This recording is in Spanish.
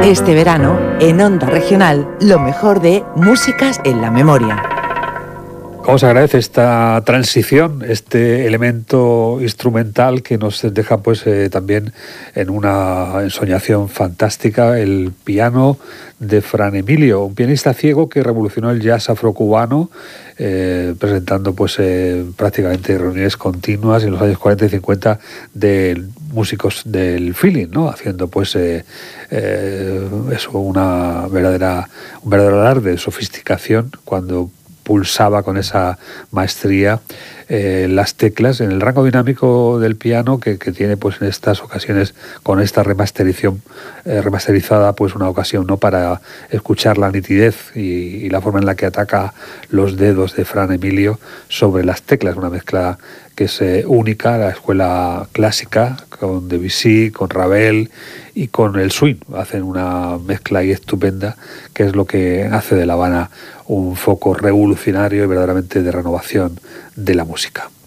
Este verano, en Onda Regional, lo mejor de Músicas en la Memoria. ¿Cómo se agradece esta transición, este elemento instrumental que nos deja pues también en una ensoñación fantástica? El piano de Fran Emilio, un pianista ciego que revolucionó el jazz afrocubano, presentando pues prácticamente reuniones continuas en los años 40 y 50 de músicos del feeling, ¿no? Haciendo pues eso, un verdadero alarde de sofisticación cuando pulsaba con esa maestría las teclas en el rango dinámico del piano que tiene pues en estas ocasiones, con esta remasterizada, pues una ocasión, ¿no?, para escuchar la nitidez y la forma en la que ataca los dedos de Fran Emilio sobre las teclas, una mezcla que es única, la escuela clásica, con Debussy, con Ravel y con el swing. Hacen una mezcla ahí estupenda, que es lo que hace de La Habana un foco revolucionario y verdaderamente de renovación de la música.